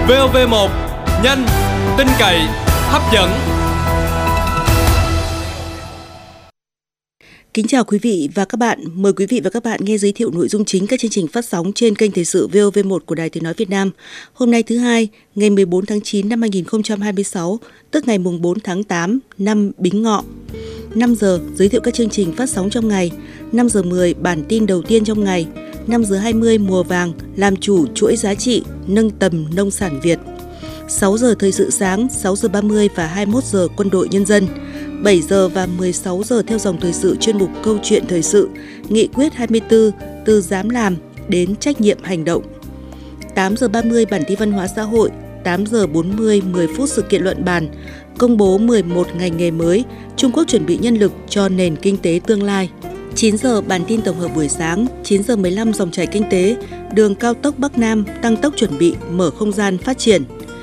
VOV1, nhanh, tin cậy, hấp dẫn. Kính chào quý vị và các bạn. Mời quý vị và các bạn nghe giới thiệu nội dung chính các chương trình phát sóng trên kênh Thời sự VOV1 của Đài Tiếng nói Việt Nam. Hôm nay thứ hai, ngày 14 tháng 9 năm 2026, tức ngày mùng 4 tháng 8 năm Bính Ngọ. 5 giờ giới thiệu các chương trình phát sóng trong ngày. 5 giờ 10 bản tin đầu tiên trong ngày. 5 giờ 20 mùa vàng, làm chủ chuỗi giá trị, nâng tầm nông sản Việt. 6 giờ thời sự sáng, 6 giờ 30 và 21 giờ quân đội nhân dân. 7 giờ và 16 giờ theo dòng thời sự chuyên mục Câu chuyện thời sự, Nghị quyết 24 từ dám làm đến trách nhiệm hành động. 8 giờ 30 bản tin văn hóa xã hội, 8 giờ 40 10 phút sự kiện luận bàn, công bố 11 ngành nghề mới, Trung Quốc chuẩn bị nhân lực cho nền kinh tế tương lai. 9 giờ bản tin tổng hợp buổi sáng, 9 giờ 15 dòng chảy kinh tế, đường cao tốc Bắc Nam tăng tốc chuẩn bị mở không gian phát triển.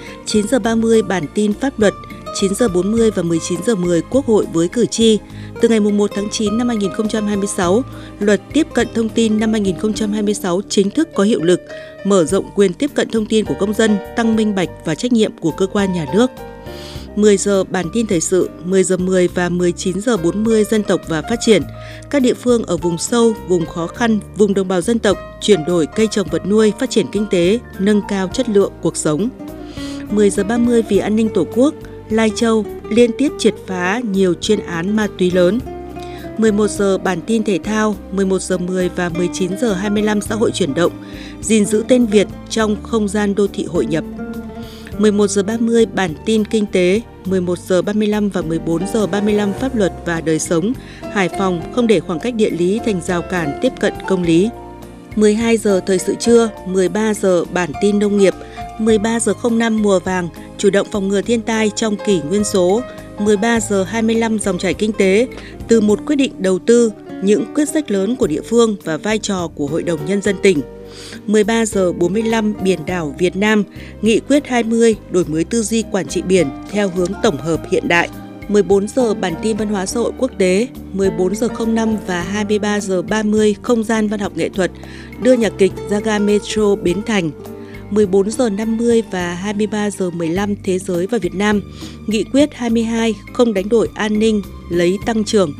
9 giờ 30 bản tin pháp luật, 9 giờ 40 và 19 giờ 10 Quốc hội với cử tri. Từ ngày 1 tháng 9 năm 2026, Luật Tiếp cận Thông tin năm 2026 chính thức có hiệu lực, mở rộng quyền tiếp cận thông tin của công dân, tăng minh bạch và trách nhiệm của cơ quan nhà nước. 10 giờ bản tin thời sự, 10 giờ 10 và 19 giờ 40 dân tộc và phát triển. Các địa phương ở vùng sâu, vùng khó khăn, vùng đồng bào dân tộc chuyển đổi cây trồng vật nuôi, phát triển kinh tế, nâng cao chất lượng cuộc sống. 10 giờ 30 vì an ninh Tổ quốc, Lai Châu liên tiếp triệt phá nhiều chuyên án ma túy lớn. 11 giờ bản tin thể thao, 11 giờ 10 và 19 giờ 25 xã hội chuyển động, gìn giữ tên Việt trong không gian đô thị hội nhập. 11 giờ 30 bản tin kinh tế, 11 giờ 35 và 14 giờ 35 pháp luật và đời sống, Hải Phòng không để khoảng cách địa lý thành rào cản tiếp cận công lý. 12 giờ thời sự trưa, 13 giờ bản tin nông nghiệp, 13 giờ 05 mùa vàng, chủ động phòng ngừa thiên tai trong kỷ nguyên số, 13 giờ 25 dòng chảy kinh tế, từ một quyết định đầu tư, những quyết sách lớn của địa phương và vai trò của Hội đồng Nhân dân tỉnh. 13 giờ 45 biển đảo Việt Nam, Nghị quyết 20 đổi mới tư duy quản trị biển theo hướng tổng hợp hiện đại. 14 giờ bản tin văn hóa xã hội quốc tế, 14 giờ 05 và 23 giờ 30 không gian văn học nghệ thuật, đưa nhạc kịch ra ga Metro Bến Thành. 14 giờ 50 và 23 giờ 15 Thế giới và Việt Nam, Nghị quyết 22 không đánh đổi an ninh, lấy tăng trưởng.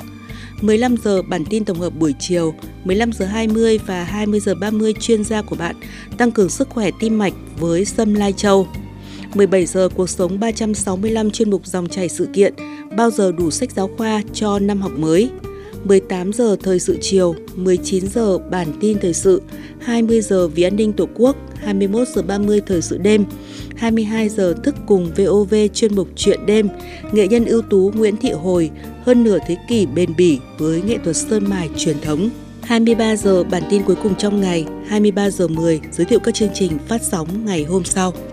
15 giờ bản tin tổng hợp buổi chiều, 15 giờ 20 và 20 giờ 30 chuyên gia của bạn tăng cường sức khỏe tim mạch với Sâm Lai Châu. 17 giờ cuộc sống 365 chuyên mục dòng chảy sự kiện, bao giờ đủ sách giáo khoa cho năm học mới. 18 giờ thời sự chiều, 19 giờ bản tin thời sự, 20 giờ vì an ninh Tổ quốc, 21 giờ 30 thời sự đêm, 22 giờ thức cùng VOV chuyên mục chuyện đêm, nghệ nhân ưu tú Nguyễn Thị Hồi, hơn nửa thế kỷ bền bỉ với nghệ thuật sơn mài truyền thống. 23 giờ bản tin cuối cùng trong ngày, 23 giờ 10 giới thiệu các chương trình phát sóng ngày hôm sau.